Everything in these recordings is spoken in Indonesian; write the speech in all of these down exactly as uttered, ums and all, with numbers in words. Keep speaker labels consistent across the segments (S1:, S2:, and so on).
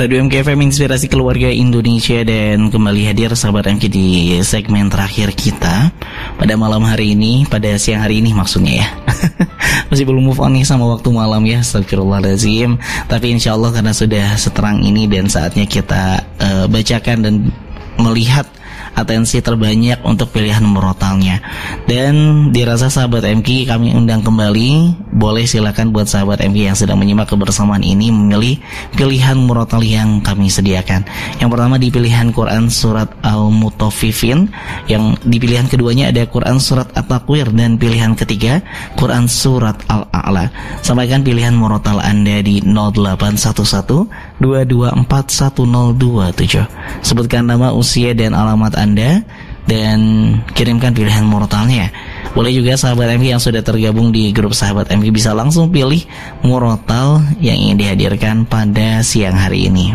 S1: Radio M K F M Inspirasi Keluarga Indonesia, dan kembali hadir sahabat M K di segmen terakhir kita pada malam hari ini, pada siang hari ini maksudnya ya. Masih belum move on nih sama waktu malam ya, astagfirullahaladzim. Tapi insya Allah karena sudah seterang ini dan saatnya kita uh, bacakan dan melihat atensi terbanyak untuk pilihan murotalnya. Dan dirasa sahabat M K kami undang kembali, boleh silakan buat sahabat M K yang sedang menyimak kebersamaan ini memilih pilihan murotal yang kami sediakan. Yang pertama di pilihan Quran surat Al-Mutaffifin, yang di pilihan keduanya ada Quran surat At-Takwir, dan pilihan ketiga Quran surat Al-A'la. Sampaikan pilihan murotal Anda di nol delapan satu satu dua dua empat satu nol dua tujuh. Sebutkan nama, usia, dan alamat Anda dan kirimkan pilihan murotalnya. Boleh juga sahabat M K yang sudah tergabung di grup sahabat M K bisa langsung pilih murotal yang ingin dihadirkan pada siang hari ini.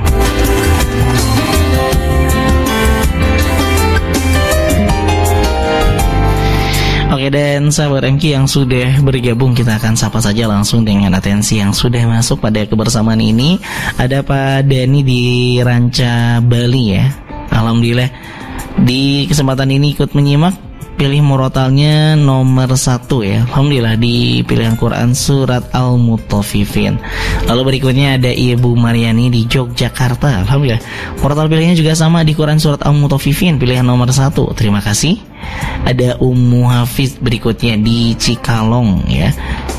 S1: Oke, dan sahabat M K yang sudah bergabung, kita akan sapa saja langsung dengan atensi yang sudah masuk pada kebersamaan ini. Ada Pak Dani di Ranca, Bali ya. Alhamdulillah di kesempatan ini ikut menyimak, pilih murotalnya nomor satu ya. Alhamdulillah di pilihan Quran surat Al-Mutaffifin. Lalu berikutnya ada Ibu Mariani di Yogyakarta. Alhamdulillah murotal pilihannya juga sama di Quran surat Al-Mutaffifin, pilihan nomor satu. Terima kasih. Ada Ummu Hafiz berikutnya di Cikalong ya.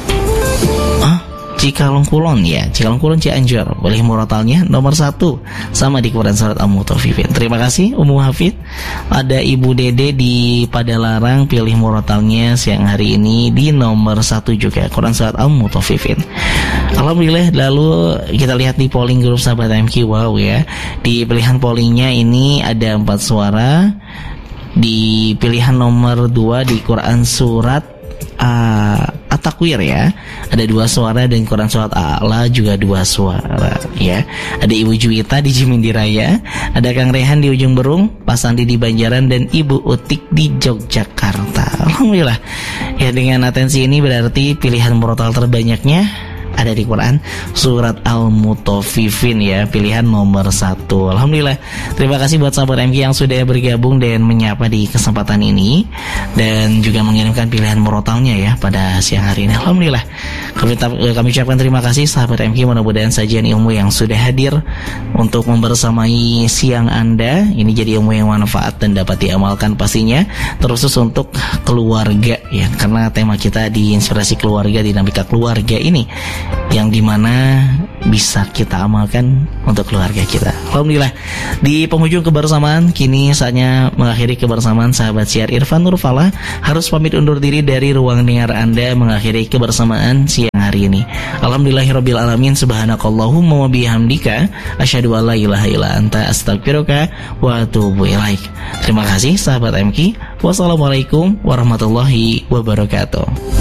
S1: Cikalong Kulon ya, Cikalong Kulon Cianjur, boleh murotalnya nomor satu sama di Quran surat Al-Mutaffifin. Terima kasih Ummu Hafid. Ada Ibu Dede di Padalarang, pilih murotalnya siang hari ini di nomor satu juga Quran surat Al-Mutaffifin. Alhamdulillah. Lalu kita lihat di polling grup sahabat M K. Wow ya, di pilihan pollingnya ini ada empat suara. Di pilihan nomor dua di Quran surat Uh, At-Takwir ya, ada dua suara, dan Quran surat A'la juga dua suara ya. Ada Ibu Juwita di Jimindi Raya, ada Kang Rehan di Ujung Berung, Pak Sandi di Banjaran, dan Ibu Utik di Yogyakarta. Alhamdulillah ya, dengan atensi ini berarti pilihan murotal terbanyaknya ada di Quran surat Al-Mutaffifin ya, pilihan nomor satu. Alhamdulillah. Terima kasih buat sahabat M K yang sudah bergabung dan menyapa di kesempatan ini, dan juga mengirimkan pilihan murotalnya ya pada siang hari ini. Alhamdulillah. Kami, kami ucapkan terima kasih sahabat M K. Mudah-mudahan sajian ilmu yang sudah hadir untuk membersamai siang Anda ini jadi ilmu yang manfaat dan dapat diamalkan pastinya, terkhusus untuk keluarga ya, karena tema kita di Inspirasi Keluarga, dinamika keluarga ini yang dimana bisa kita amalkan untuk keluarga kita. Alhamdulillah. Di penghujung kebersamaan, kini saatnya mengakhiri kebersamaan sahabat siar Irfan Nurfala. Harus pamit undur diri dari ruang dengar Anda, mengakhiri kebersamaan siang hari ini. Alhamdulillahirabbil alamin. Subhanakallahumma wa bihamdika asyhadu an la ilaha illa anta astaghfiruka wa atubu ilaik. Terima kasih sahabat M K. Wassalamualaikum warahmatullahi wabarakatuh.